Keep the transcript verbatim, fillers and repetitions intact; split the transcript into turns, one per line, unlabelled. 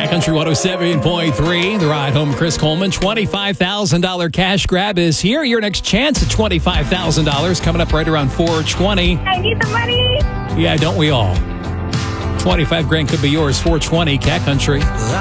Cat Country one oh seven point three. The ride home, Chris Coleman. twenty-five thousand dollars cash grab is here. Your next chance at twenty-five thousand dollars coming up right around four twenty.
I need the money.
Yeah, don't we all? twenty-five grand could be yours. four twenty, Cat Country.